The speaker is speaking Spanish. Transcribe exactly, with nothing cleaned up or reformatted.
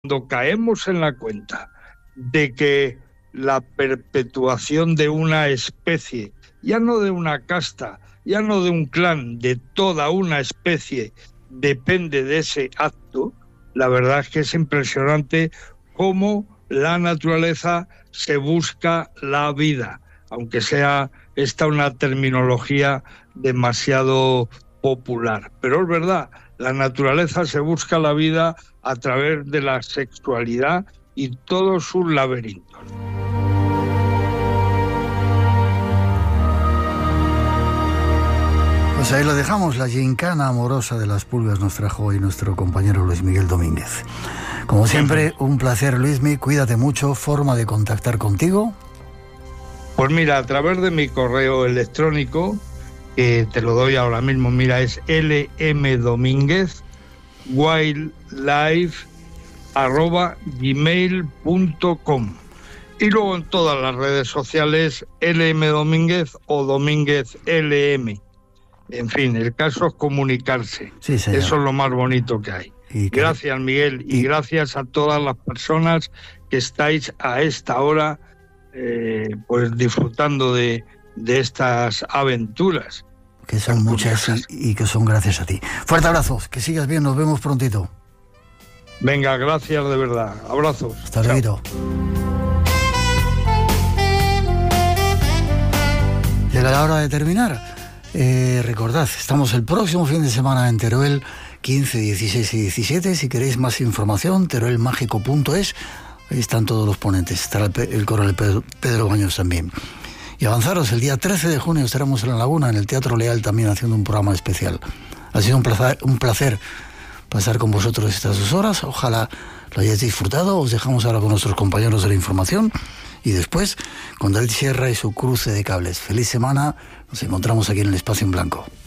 Cuando caemos en la cuenta de que la perpetuación de una especie, ya no de una casta, ya no de un clan, de toda una especie, depende de ese acto, la verdad es que es impresionante cómo la naturaleza se busca la vida, aunque sea esta una terminología demasiado popular. Pero es verdad, la naturaleza se busca la vida a través de la sexualidad y todos sus laberintos. Pues ahí lo dejamos, la gincana amorosa de las pulgas nos trajo hoy nuestro compañero Luis Miguel Domínguez. Como siempre, un placer, Luismi, cuídate mucho. ¿Forma de contactar contigo? Pues mira, a través de mi correo electrónico, que te lo doy ahora mismo, mira, es lmdomínguez wildlife arroba gmail punto com, y luego en todas las redes sociales lmdomínguez o domínguez lm. En fin, el caso es comunicarse. Sí, señor. Eso es lo más bonito que hay. Y que... Gracias, Miguel, y... y gracias a todas las personas que estáis a esta hora eh, pues disfrutando de, de estas aventuras. Que son muchas y, y que son gracias a ti. Fuerte abrazo, que sigas bien, nos vemos prontito. Venga, gracias de verdad. Abrazos. Hasta luego. Llega la hora de terminar. Eh, recordad, estamos el próximo fin de semana en Teruel, quince, dieciséis y diecisiete. Si queréis más información, teruel mágico punto es. Ahí están todos los ponentes. Estará el, el coronel Pedro, Pedro Baños también. Y avanzaros, el día trece de junio estaremos en La Laguna, en el Teatro Leal, también haciendo un programa especial. Ha sido un placer, un placer pasar con vosotros estas dos horas. Ojalá lo hayáis disfrutado. Os dejamos ahora con nuestros compañeros de la información y después con David Sierra y su cruce de cables. Feliz semana. Nos encontramos aquí en el Espacio en Blanco.